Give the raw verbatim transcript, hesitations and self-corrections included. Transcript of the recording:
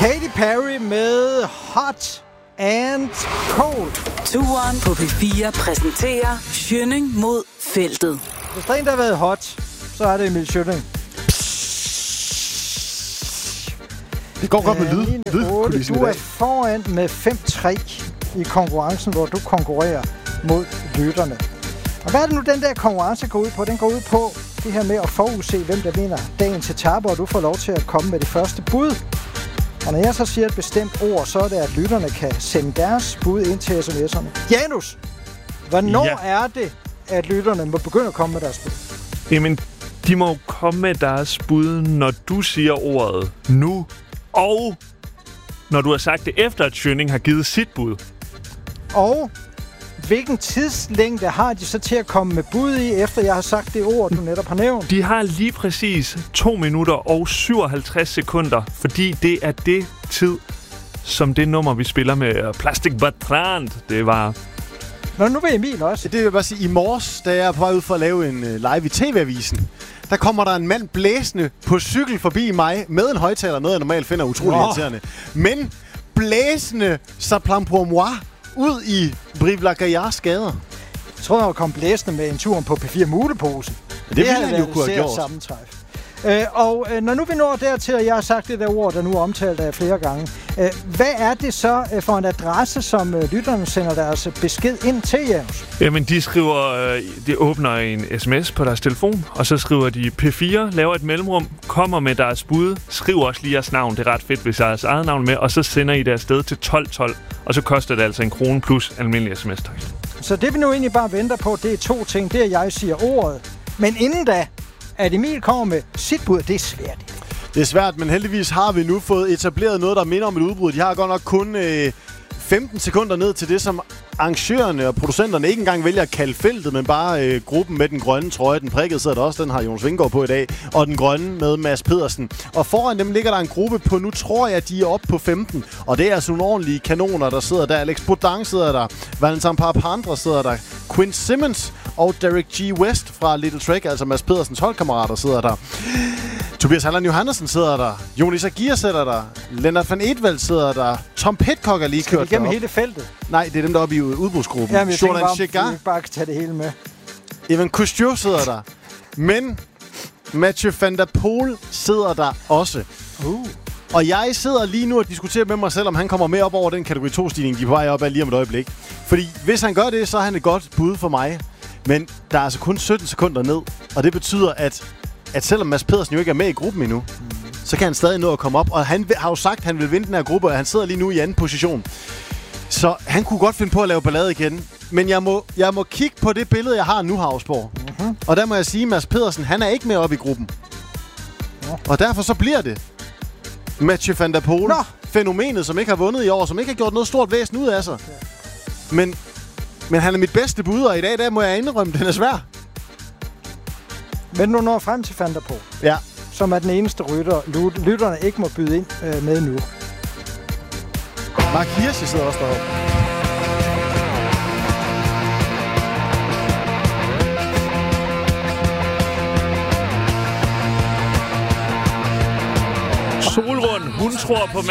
Katy Perry med Hot and Cold. Turen på P fire præsenterer Schønning mod feltet. Hvis der er en, der har været hot, så er det Emil Schønning. Det går godt med lyd. lyd du er foran med fem tre i konkurrencen, hvor du konkurrerer mod lytterne. Og hvad er det nu, den der konkurrence går ud på? Den går ud på det her med at forudse, hvem der vinder dagens etape, og du får lov til at komme med det første bud. Og når jeg så siger et bestemt ord, så er det, at lytterne kan sende deres bud ind til sms'erne. Janus, hvornår ja. er det, at lytterne må begynde at komme med deres bud? Jamen, de må komme med deres bud, når du siger ordet nu, og når du har sagt det efter, at Schønning har givet sit bud. Og hvilken tidslængde har de så til at komme med bud i, efter jeg har sagt det ord, du netop har nævnt? De har lige præcis to minutter og syvoghalvtreds sekunder, fordi det er det tid, som det nummer, vi spiller med Plastic Bertrand, det var. Nå, nu vil Emil også. Det vil jeg bare sige, i morges, da jeg er på vej ud for at lave en uh, live i T V-avisen, der kommer der en mand blæsende på cykel forbi mig med en højtaler, noget jeg normalt finder utrolig oh. irriterende. Men blæsende ça plan pour moi ud i Brive-la-Gaillards gader. Jeg tror, jeg var kommet blæsende med en tur på P fire Muleposen. Det, det ville han jo kunne have gjort. Sammentræf. Øh, og øh, når nu vi når dertil, og jeg har sagt det der ord, der nu er omtalt af flere gange. Øh, hvad er det så øh, for en adresse, som øh, lytterne sender deres besked ind til, Janus? Jamen, de skriver, øh, de åbner en sms på deres telefon, og så skriver de P fire, laver et mellemrum, kommer med deres bud, skriver også lige jeres navn, det er ret fedt, hvis jeg har jeres eget navn med, og så sender I det afsted til tolv tolv, og så koster det altså en krone plus almindelig sms-tekst. Så det vi nu egentlig bare venter på, det er to ting. Det er, at jeg siger ordet, men inden da, at Emil kommer med sit bud, det er svært. Det er svært, men heldigvis har vi nu fået etableret noget, der minder om et udbrud. De har godt nok kun øh, femten sekunder ned til det, som arrangørerne og producenterne ikke engang vælger at kalde feltet, men bare øh, gruppen med den grønne trøje. Den prikkede sidder der også, den har Jonas Vingegaard på i dag. Og den grønne med Mads Pedersen. Og foran dem ligger der en gruppe på, nu tror jeg, at de er oppe på femten. Og det er altså nogle ordentlige kanoner, der sidder der. Alex Baudin sidder der. Valentin Parapandre sidder der. Quinn Simmons og Derek G. West fra Little Trek, altså Mads Pedersens holdkammerater, sidder der. Tobias Halland Johannessen sidder der. Jonas Aguirre sidder der. Lennart van Eetveld sidder der. Tom Pitcock er lige kørt derop. Skal vi gennem hele feltet? Nej, det er dem, der er oppe i udbrudsgruppen. Jamen, jeg tænker bare, om vi bare kan tage det hele med. Evan Cousteau sidder der. Men Mathieu van der Poel sidder der også. Uh. Og jeg sidder lige nu og diskuterer med mig selv, om han kommer med op over den kategori to-stigning, de er på vej op af lige om et øjeblik. Fordi hvis han gør det, så er han et godt bud for mig. Men der er altså kun sytten sekunder ned. Og det betyder, at, at selvom Mads Pedersen jo ikke er med i gruppen endnu, mm. så kan han stadig nå at komme op. Og han har jo sagt, at han vil vinde den her gruppe, og han sidder lige nu i anden position. Så han kunne godt finde på at lave ballade igen. Men jeg må, jeg må kigge på det billede, jeg har nu, Havsborg. Mm-hmm. Og der må jeg sige, at Mads Pedersen, han er ikke med op i gruppen. Ja. Og derfor så bliver det Mathieu van der Poel. Nå. Fænomenet, som ikke har vundet i år, som ikke har gjort noget stort væsen ud af sig. Ja. Men, men han er mit bedste bud, og i dag der må jeg indrømme, den er svær. Men nu når frem til van der Poel. Ja. Som er den eneste rytter, lytterne ikke må byde ind øh, med nu. Mark Hirschi sidder også deroppe. Solrund, hun tror på